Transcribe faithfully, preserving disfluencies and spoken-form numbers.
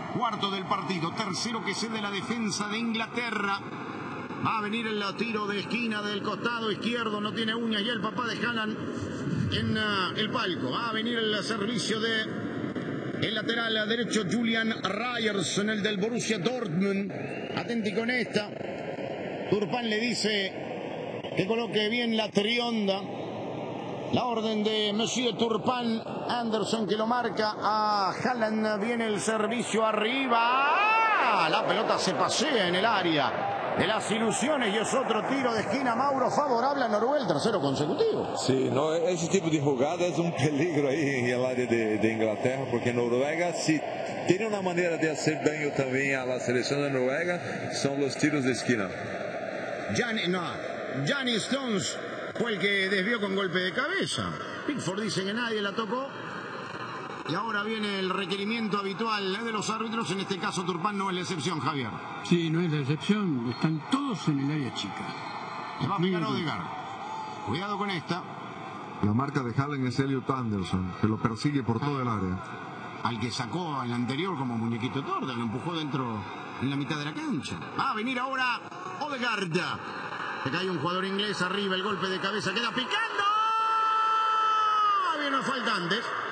Cuarto del partido, tercero que cede la defensa de Inglaterra. Va a venir el tiro de esquina del costado izquierdo, no tiene uñas y el papá de Haaland en uh, el palco. Va a venir el servicio de el lateral derecho Julian Ryerson, el del Borussia Dortmund. Atenti con esta. Turpin le dice que coloque bien la trionda. La orden de Monsieur Turpin. Anderson que lo marca a Haaland. Viene el servicio arriba. ¡Ah! La pelota se pasea en el área de las ilusiones y es otro tiro de esquina, Mauro, favorable a Noruega, el tercero consecutivo. Sí, no, ese tipo de jugada es un peligro ahí en el área de, de Inglaterra, porque Noruega, si tiene una manera de hacer daño también a la selección de Noruega, son los tiros de esquina. Gianni, no, Gianni Stones fue el que desvió con golpe de cabeza. Pickford dice que nadie la tocó. Y ahora viene el requerimiento habitual de los árbitros. En este caso Turpin no es la excepción, Javier. Sí, no es la excepción. Están todos en el área chica. Le va a picar Odegaard. Cuidado con esta. La marca de Haaland es Elliot Anderson, que lo persigue por todo el área. Al que sacó en la anterior como muñequito torta, lo empujó dentro en la mitad de la cancha. Va a venir ahora Odegaard. Se cae un jugador inglés arriba, el golpe de cabeza queda picando. Había una falta antes.